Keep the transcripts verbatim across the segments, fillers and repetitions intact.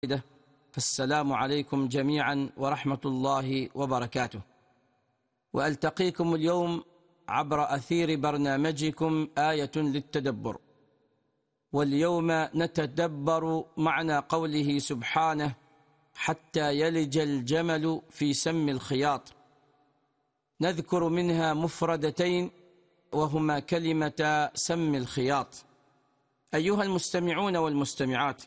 فالسلام عليكم جميعا ورحمة الله وبركاته. وألتقيكم اليوم عبر أثير برنامجكم آية للتدبر، واليوم نتدبر معنى قوله سبحانه: حتى يلج الجمل في سم الخياط. نذكر منها مفردتين وهما كلمة سم الخياط. أيها المستمعون والمستمعات،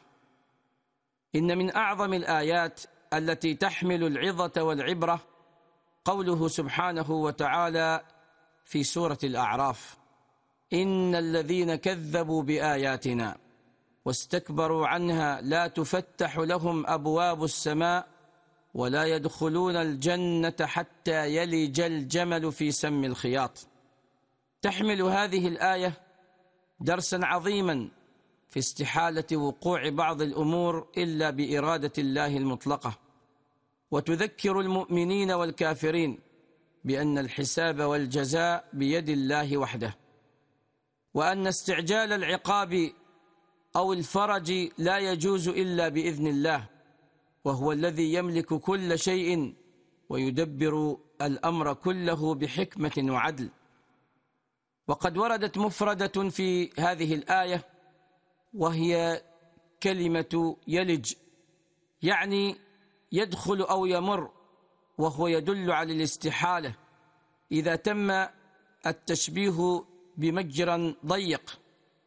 إن من أعظم الآيات التي تحمل العظة والعبرة قوله سبحانه وتعالى في سورة الأعراف: إن الذين كذبوا بآياتنا واستكبروا عنها لا تفتح لهم أبواب السماء ولا يدخلون الجنة حتى يلج الجمل في سم الخياط. تحمل هذه الآية درسا عظيما في استحالة وقوع بعض الأمور إلا بإرادة الله المطلقة، وتذكر المؤمنين والكافرين بأن الحساب والجزاء بيد الله وحده، وأن استعجال العقاب أو الفرج لا يجوز إلا بإذن الله، وهو الذي يملك كل شيء ويدبر الأمر كله بحكمة وعدل. وقد وردت مفردة في هذه الآية وهي كلمة يلج، يعني يدخل أو يمر، وهو يدل على الاستحالة إذا تم التشبيه بمجرى ضيق.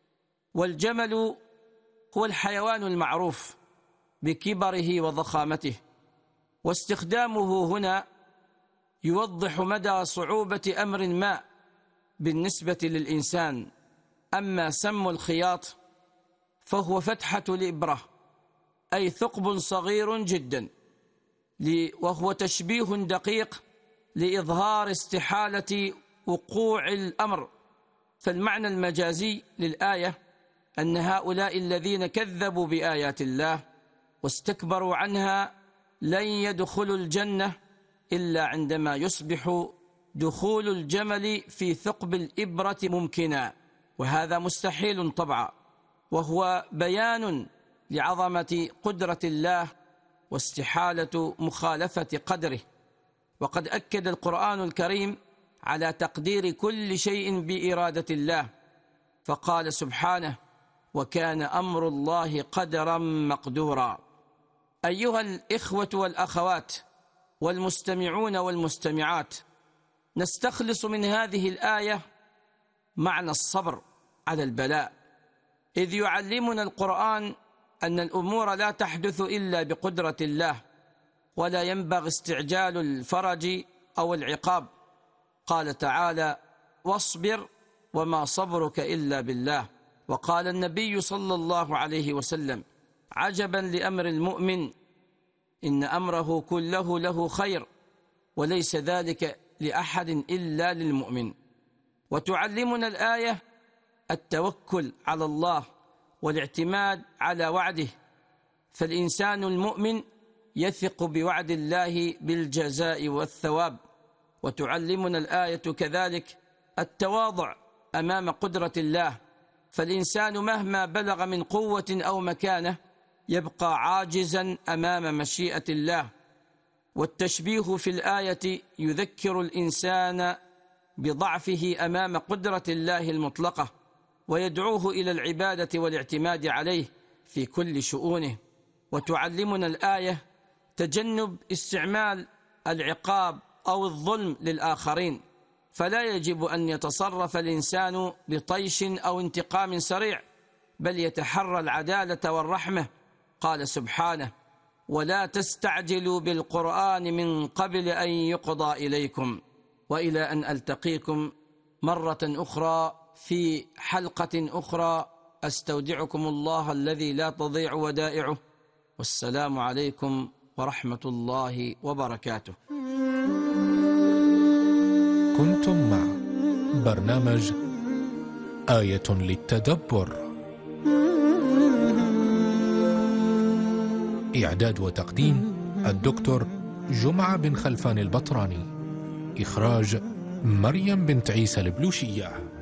والجمل هو الحيوان المعروف بكبره وضخامته، واستخدامه هنا يوضح مدى صعوبة أمر ما بالنسبة للإنسان. أما سم الخياط فهو فتحة الإبرة، أي ثقب صغير جدا، وهو تشبيه دقيق لإظهار استحالة وقوع الأمر. فالمعنى المجازي للآية أن هؤلاء الذين كذبوا بآيات الله واستكبروا عنها لن يدخلوا الجنة إلا عندما يصبح دخول الجمل في ثقب الإبرة ممكنا، وهذا مستحيل طبعا، وهو بيان لعظمة قدرة الله واستحالة مخالفة قدره. وقد أكد القرآن الكريم على تقدير كل شيء بإرادة الله، فقال سبحانه: وكان أمر الله قدرا مقدورا. أيها الإخوة والأخوات والمستمعون والمستمعات، نستخلص من هذه الآية معنى الصبر على البلاء، إذ يعلمنا القرآن أن الأمور لا تحدث إلا بقدرة الله، ولا ينبغي استعجال الفرج أو العقاب. قال تعالى: واصبر وما صبرك إلا بالله. وقال النبي صلى الله عليه وسلم: عجبا لأمر المؤمن، إن أمره كله له خير، وليس ذلك لأحد إلا للمؤمن. وتعلمنا الآية التوكل على الله والاعتماد على وعده، فالإنسان المؤمن يثق بوعد الله بالجزاء والثواب. وتعلمنا الآية كذلك التواضع أمام قدرة الله، فالإنسان مهما بلغ من قوة أو مكانة يبقى عاجزا أمام مشيئة الله. والتشبيه في الآية يذكر الإنسان بضعفه أمام قدرة الله المطلقة، ويدعوه إلى العبادة والاعتماد عليه في كل شؤونه. وتعلمنا الآية تجنب استعمال العقاب أو الظلم للآخرين، فلا يجب أن يتصرف الإنسان بطيش أو انتقام سريع، بل يتحرى العدالة والرحمة. قال سبحانه: ولا تستعجلوا بالقرآن من قبل أن يقضى إليكم. وإلى أن ألتقيكم مرة أخرى في حلقة أخرى، أستودعكم الله الذي لا تضيع ودائعه، والسلام عليكم ورحمة الله وبركاته. كنتم مع برنامج آية للتدبر، إعداد وتقديم الدكتور جمعة بن خلفان البطراني، إخراج مريم بنت عيسى البلوشية.